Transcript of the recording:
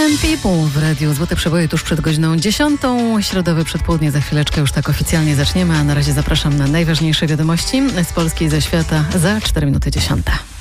Ten People w radiu Złote Przeboje tuż przed godziną 10. Środowe przedpołudnie za chwileczkę już tak oficjalnie zaczniemy, a na razie zapraszam na najważniejsze wiadomości z Polski i ze świata za 4 minuty 10.